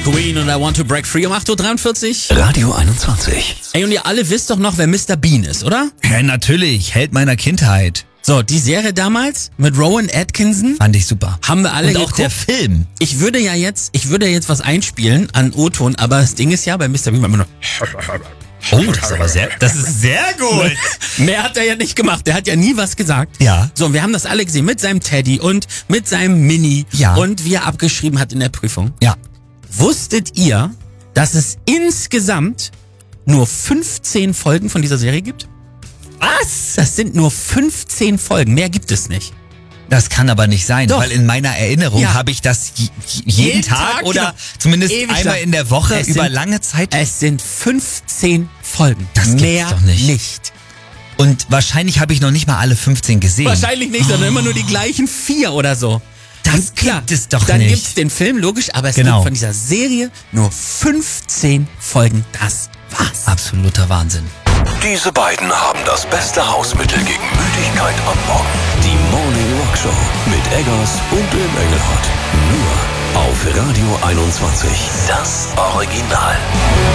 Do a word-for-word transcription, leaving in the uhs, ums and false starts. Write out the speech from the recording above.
Queen und I Want to Break Free um acht Uhr dreiundvierzig. Radio einundzwanzig. Ey, und ihr alle wisst doch noch, wer Mister Bean ist, oder? Ja, natürlich. Held meiner Kindheit. So, die Serie damals mit Rowan Atkinson Fand ich super. haben wir alle Und auch geguckt. der Film. Ich würde ja jetzt, ich würde jetzt was einspielen an O-Ton, aber das Ding ist ja, bei Mister Bean war immer nur Oh, das ist aber sehr, das ist sehr gut. mehr hat er ja nicht gemacht. Der hat ja nie was gesagt. Ja. So, und wir haben das alle gesehen mit seinem Teddy und mit seinem Mini Ja. und wie er abgeschrieben hat in der Prüfung. Ja. Wusstet ihr, dass es insgesamt nur fünfzehn Folgen von dieser Serie gibt? Was? Das sind nur fünfzehn Folgen, mehr gibt es nicht. Das kann aber nicht sein, Doch. weil in meiner Erinnerung Ja. habe ich das je, jeden, Jeden Tag, Tag, oder genau. zumindest Ewig einmal lang. in der Woche Es über sind- lange Zeit. Es sind fünfzehn Folgen. Das gibt's mehr doch nicht. nicht. Und wahrscheinlich habe ich noch nicht mal alle fünfzehn gesehen. Wahrscheinlich nicht, sondern immer nur die gleichen vier oder so. Das Und klar, gibt es doch dann nicht. gibt's den Film, logisch, aber es Genau. gibt von dieser Serie nur fünfzehn Folgen. Das war's. Absoluter Wahnsinn. Diese beiden haben das beste Hausmittel gegen Müdigkeit am Morgen. Die Morning Rock Show mit Eggers und dem Engelhard. Nur auf Radio einundzwanzig. Das Original.